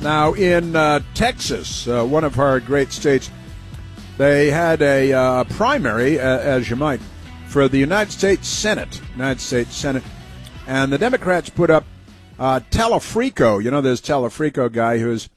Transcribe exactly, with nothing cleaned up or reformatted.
Now, in uh, Texas, uh, one of our great states, they had a uh, primary, uh, as you might, for the United States Senate. United States Senate. And the Democrats put up uh, Telefrico. You know, this Telefrico guy who's